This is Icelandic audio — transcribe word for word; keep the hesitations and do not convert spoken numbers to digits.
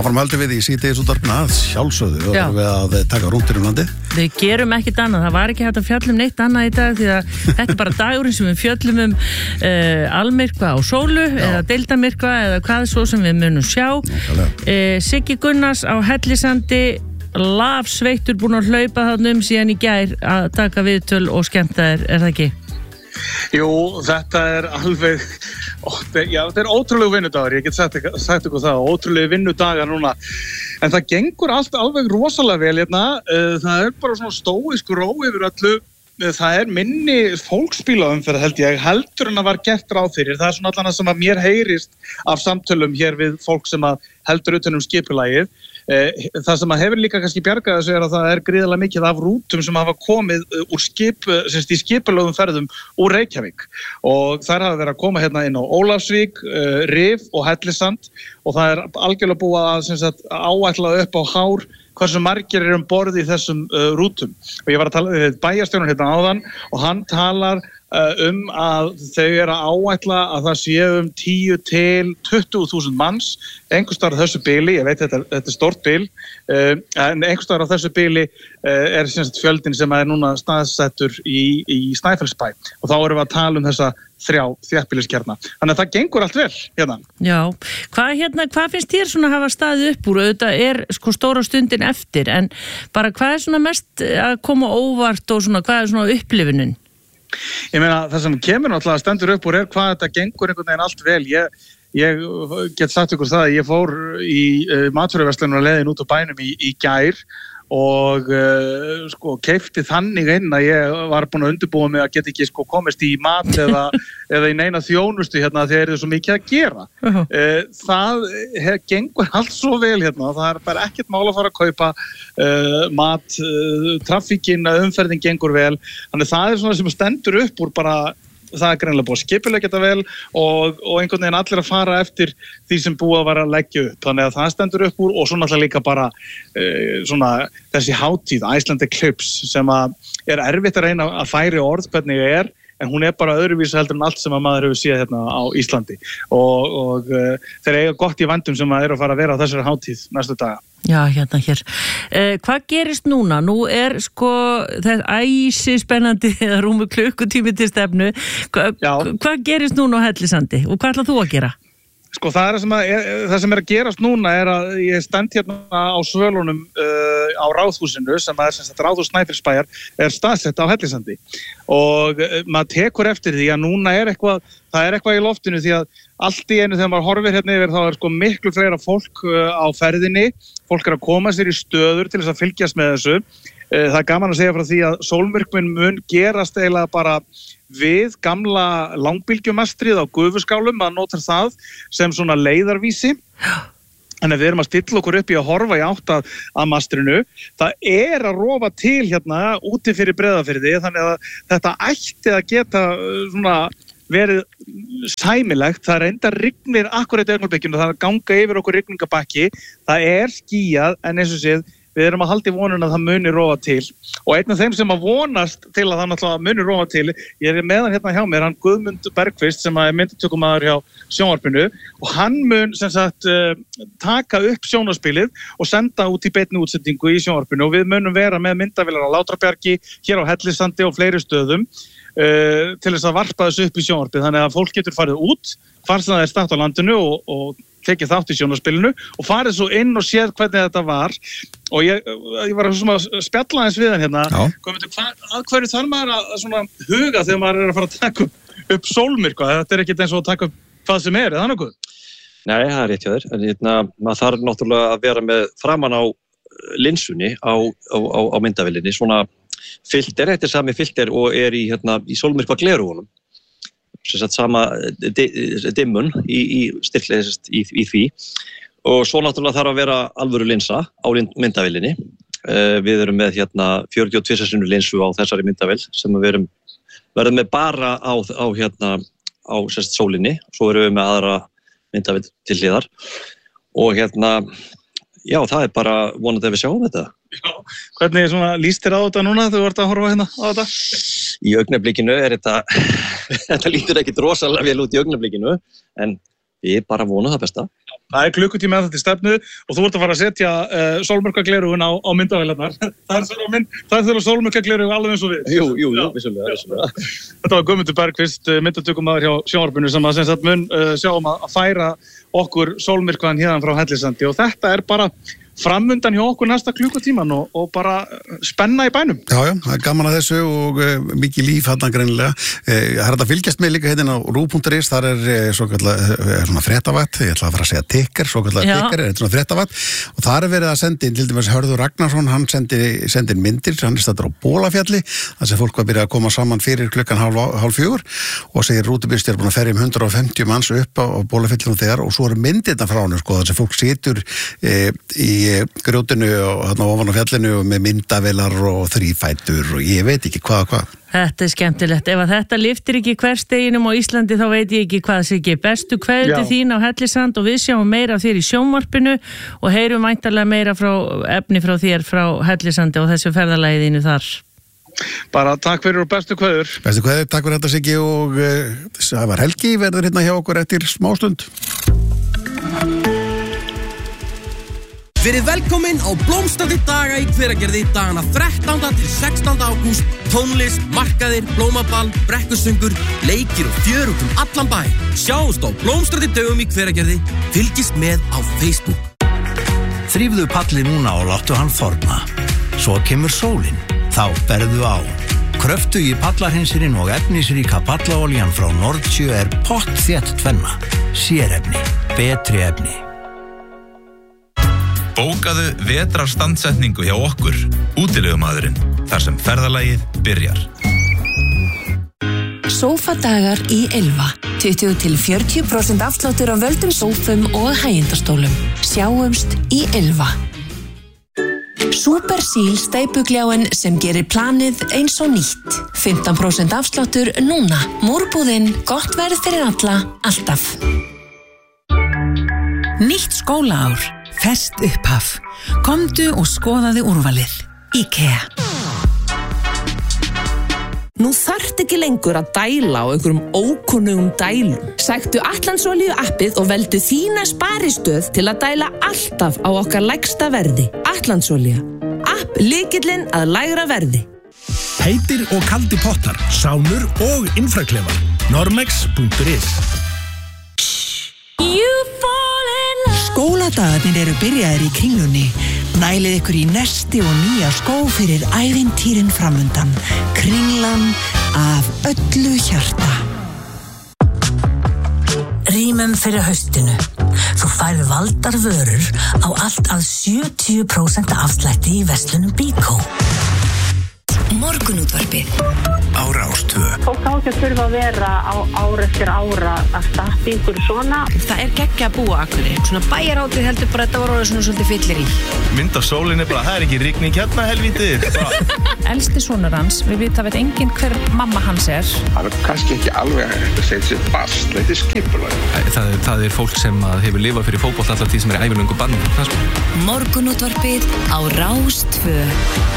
Áfram höldum við í síðdegisútvarpinu að sjálfsögðu og erum við að taka rúndir um landið. Við gerum ekkert annað, það var ekki hægt að fjalla um neitt annað í dag því að þetta er bara dagurinn sem við fjöllum um uh, almyrkva á sólu Já. eða deildamirkva eða hvað svo sem við munum sjá. Uh, Siggi Gunnars á Hellisandi, lafsveittur búin að hlaupa þarna um síðan í gær að taka viðtöl og skemmta þér, er það ekki? Jú, þetta er alveg, ó, já, þetta er ótrúlegu vinnudagur, ég get sagt, sagt ykkur það, ótrúlegu vinnudagar núna, en það gengur allt alveg rosalega vel hérna, það er bara svona stóisk ró yfir öllu, það er minni fólksbílaumferð held ég, heldur en að var gert ráð fyrir, það er svona allan að sem að mér heyrist af samtölum hér við fólk sem að heldur utan um skipulagið. Það sem að hefur líka kannski bjargað þessu er að það er gríðarlega mikið af rútum sem hafa komið úr skip, semst í skipulögum ferðum úr Reykjavík og þær hafa verið að koma hérna inn á Ólafsvík, Rif og Hellisand og það er algjörlega búið að sem sagt, áætla upp á hár hversu margir eru um borð í þessum uh, rútum og ég var að tala við bæjarstjórinn hérna áðan og hann talar uh, um að þau eru að áætla að það séu um tíu til tuttugu þúsund manns einhvers staðar á þessu bili, ég veit þetta, þetta er stórt bil uh, en einhvers staðar á þessu bili uh, er sem sagt fjöldin sem er núna staðsettur í, í Snæfellsbæ og þá erum við að tala um þessa þrjá þéttbýliskjarna. Þannig að það gengur allt vel hérna. Já, hvað, hérna, hvað finnst þér svona að hafa staðið upp úr? Auðvitað er sko stóra stundin eftir, en bara hvað er svona mest að koma óvart og svona, hvað er svona upplifunin? Ég meina, það sem kemur náttúrulega stendur upp úr er hvað þetta gengur einhvern veginn allt vel. Ég, ég get sagt ykkur það að ég fór í uh, matvöruverslunum og leiðin út á bænum í, í gær og uh, sko keypti þannig inn að ég var búin að undirbúa mig að geta ekki sko komist í mat eða, eða í neina þjónustu hérna þegar það er svo mikið að gera. Uh-huh. uh, það hef, gengur allt svo vel hérna og það er bara ekkert mál að fara að kaupa uh, mat, uh, traffíkin, umferðin gengur vel, þannig það er svona sem stendur upp úr bara það er greinilega búið að skipuleggja þetta vel og, og einhvern veginn allir að fara eftir því sem búið að vera að leggja upp. Þannig að það stendur upp úr og svo náttúrulega líka bara uh, svona þessi hátíð, Iceland Eclipse, sem að er erfitt að reyna að færi orð hvernig ég er, en hún er bara öðruvísi heldur en allt sem að maður hefur séð hérna á Íslandi. Og, og uh, þeir eiga gott í vandum sem að eru að fara að vera á þessari hátíð næstu daga. Já, hérna hér. Eh, hvað gerist núna? Nú er sko þetta æsi spennandi eða rúmu klukkutími til stefnu. Hva, hvað gerist núna á Hellisandi og hvað ætlað þú að gera? Sko það, er sem að, það sem er að gerast núna er að ég stend hérna á svölunum uh, á Ráðhúsinu sem er sem sagt Ráðhús Snæfellsbæjar er staðsett á Hellisandi og uh, maður tekur eftir því að núna er eitthvað, það er eitthvað í loftinu því að allt í einu þegar maður horfir hérna yfir þá er sko miklu fleira fólk uh, á ferðinni, fólk er að koma sér í stöður til þess að fylgjast með þessu. Uh, það er gaman að segja frá því að sólmyrkvinn mun gerast eiginlega bara við gamla langbylgjumastrið á Gufuskálum, maður notar það sem svona leiðarvísi. Þannig að við erum að stilla okkur upp í að horfa í átt að, að mastrinu. Það er að rofa til hérna úti fyrir Breiðafirði, þannig að þetta ætti að geta svona verið sæmilegt. Það er enda rignir akkurat í augnablikinu, það er að ganga yfir okkur rigningabakki. Það er skýjað en eins og séð við erum að halda í vonuna að það muni rofa til og einn af þeim sem að vonast til að það náttúrulega muni rofa til, ég er meðan hérna hjá mér, hann Guðmund Bergqvist sem er myndatökumaður hjá sjónvarpinu og hann mun sem sagt uh, taka upp sjónvarpsspilið og senda út í beinni útsendingu í sjónvarpinu og við munum vera með myndavélar á Látrabjargi, hér á Hellisandi og fleiri stöðum uh, til þess að varpa þessu upp í sjónvarpið, þannig að fólk getur farið út hvar sem það er statt á landinu og, og tekið þátt í sjónvarpsspilinu og farið svo inn og séð hvernig þetta var og ég, ég var að spjalla eins við hann hérna Guðmundur, að hverju þarf maður að svona huga þegar maður er að fara að taka upp sólmyrkva, þetta er ekkert eins og að taka upp hvað sem er, er það nokkuð? Nei, það er rétt hjá þér, en hérna, maður þarf náttúrulega að vera með framan á linsunni á, á, á, á myndavélinni, svona filter, þetta er sami filter og er í, hérna, í sólmyrkva gleraugunum. Sem sagt sama dimmun í, í styrklega í, í því og svo náttúrulega þarf að vera alvöru linsa á myndavélinni. Uh, við erum með hérna fjörutíu og tvö sinnum linsu á þessari myndavél sem við erum verðum með bara á, á hérna á sérst sólinni, svo erum við með aðra myndavél til hliðar og hérna já, það er bara vonandi að við sjáum þetta. Já, hvernig svona líst þér á þetta núna þegar þú ert að horfa hérna á þetta? Í augnablikinu er þetta, þetta lítur ekkit rosalega vel út í augnablikinu, en við bara vonum það besta. Það er klukkutími að þetta til stefnu og þú ert að fara að setja uh, sólmyrkvagleraugun á, á myndavélarnar. Það er svona mynd, það er þeirra sólmyrkvagleraugu alveg eins og við. Jú, jú, jú, vissulega, vissulega. Þetta var Guðmundur Bergqvist, myndatökumaður hjá sjónvarpinu sem að sem sagt mun uh, sjáum að, að færa okkur sólmyrkvan hérna frá Hellisandi og þetta er bara framundan hjá okkur næsta klukkutíman og, og bara spenna í bænum. Já, já, það er gaman að þessu og uh, mikið líf hann greinilega. Uh, það er þetta fylgjast með líka hérna á rú punktur is, þar er uh, svo kallar uh, svona fréttavatt, ég ætla að fara að segja tikker, svo kallar tikker, þetta er svona fréttavatt og þar er verið að senda inn, til dæmis Hörður Ragnarsson, hann sendi, sendi inn myndir, hann er stættur á Bólafjalli, þar sem fólk var byrjað að koma saman fyrir klukkan hálf, hálf fjögur og segir rútubílstjóri búin að ferja um hundrað og fimmtíu manns upp á, á Bólafjallinu þegar og svo eru myndirna frá hann, sko, þar sem fólk situr uh, í grjótinu og hérna ofan á fjallinu og með myndavélar og þrífætur og ég veit ekki hvað og hvað. Þetta er skemmtilegt. Ef að þetta lyftir ekki hversteginum á Íslandi þá veit ég ekki hvað sé ekki. Bestu kveðju til þín á Hellisand og við sjáum meira af þér í sjónvarpinu og heyrum væntanlega meira frá efni frá þér frá Hellisandi og þessu ferðalagi þínu þar. Bara takk fyrir og bestu kveður. Bestu kveður, takk fyrir þetta Siggi og uh, það var Helgi verður hérna hjá okkur eftir smástund. Verið velkomin á blómstrandi daga í Hveragerði dagana þrettánda til sextánda ágúst. Tónlist, markaðir, blómaball, brekkusöngur, leikir og fjör út um allan bæ. Sjáumst á blómstrandi dögum í Hveragerði. Fylgist með á Facebook. Þrífðu pallið núna og láttu hann þorna. Svo kemur sólin. Þá berðu á. Kröftu í pallarhinsirinn og efnisríka pallaoljan frá Nordsjö er pottþétt tvenna. Sérefni, betri efni. Bókaðu vetrarstandsetningu hjá okkur, útilegumadurinn, þar sem ferðalagið byrjar. Sófadagar í Ylva. tuttugu til fjörutíu prósent afsláttur á völdum sófum og hægindastólum. Sjáumst í Ylva. Supersíl steypugljáin sem gerir planið eins og nýtt. fimmtán prósent afsláttur núna. Múrbúðinn, gott verð fyrir alla, alltaf. Nýtt skólaár. Fest upphaf. Komdu og skoðaðu úrvalið. IKEA. Nú þarft ekki lengur að dæla á einhverjum ókunnugum dælum. Sæktu Atlandsolíu appið og veldu þína sparistöð til að dæla alltaf á okkar lægsta verði. Atlandsolía. App lykillinn að lægra verði. Heitir og kaldi pottar, sánur og infraklefar. Normex punktur is. Skóladagarnir eru byrjaðir í Kringlunni. Nælið ykkur í nesti og nýja skó fyrir ævintýrin framundan. Kringlan af öllu hjarta. Rýmum fyrir haustinu. Þú færðu valdar vörur á allt að sjötíu prósent afslætti í verslunum Bíkó. Morgunútvarpið á Rás tvö. Fólk á ekki að þurfa að vera á ár eftir ára að starta ykkur svona. Það er geggja að búa akkurri. Svona bæjarhátíð heldur bara að þetta voru orðið svona svolítið fyllir í. Mynd af sólinni bara, það er ekki rigning hérna helvítið. Elsti sonur hans, við vita veit enginn hver mamma hans er. Það er kannski ekki alveg að segja sér bast, þetta er skipulag. Það, það er fólk sem hefur lifað fyrir fótboll alltaf því sem er ævilöngu bann. Morgunútvarpið á Rás tvö.